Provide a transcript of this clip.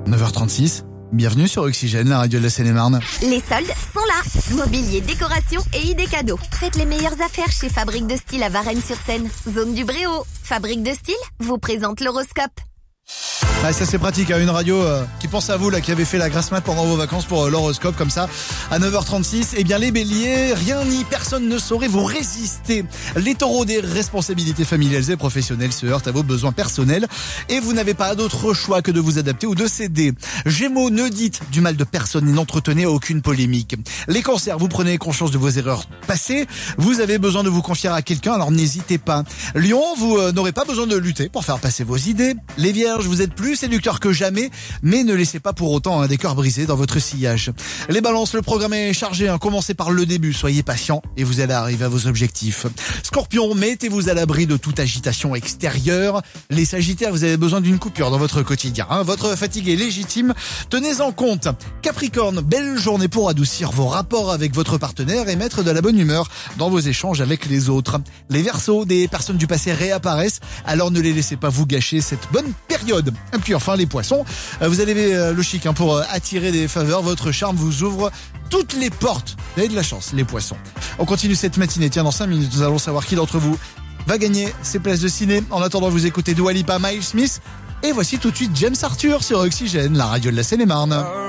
9h36, bienvenue sur Oxygène, la radio de la Seine-et-Marne. Les soldes sont là. Mobilier, décoration et idées cadeaux. Faites les meilleures affaires chez Fabrique de Style à Varennes-sur-Seine. Zone du Bréau. Fabrique de Style vous présente l'horoscope. Ah, ça c'est pratique, une radio qui pense à vous là, qui avez fait la grasse mat pendant vos vacances pour l'horoscope comme ça à 9h36. Eh bien les béliers, rien ni personne ne saurait vous résister. Les taureaux, des responsabilités familiales et professionnelles se heurtent à vos besoins personnels et vous n'avez pas d'autre choix que de vous adapter ou de céder. Gémeaux, ne dites du mal de personne et n'entretenez aucune polémique. Les cancers, vous prenez conscience de vos erreurs passées, vous avez besoin de vous confier à quelqu'un, alors n'hésitez pas. Lion, vous n'aurez pas besoin de lutter pour faire passer vos idées. Les vierges, vous êtes plus séducteur que jamais, mais ne laissez pas pour autant des cœurs brisés dans votre sillage. Les balances, le programme est chargé, commencez par le début, soyez patient et vous allez arriver à vos objectifs. Scorpion, mettez-vous à l'abri de toute agitation extérieure. Les sagittaires, vous avez besoin d'une coupure dans votre quotidien. Votre fatigue est légitime, tenez-en compte. Capricorne, belle journée pour adoucir vos rapports avec votre partenaire et mettre de la bonne humeur dans vos échanges avec les autres. Les Verseaux, des personnes du passé réapparaissent, alors ne les laissez pas vous gâcher cette bonne période. Et puis enfin les poissons, vous avez le chic pour attirer des faveurs, votre charme vous ouvre toutes les portes. Vous avez de la chance les poissons. On continue cette matinée, tiens dans 5 minutes nous allons savoir qui d'entre vous va gagner ses places de ciné. En attendant vous écoutez Dua Lipa, Miles Smith et voici tout de suite James Arthur sur Oxygène, la radio de la Seine-et-Marne.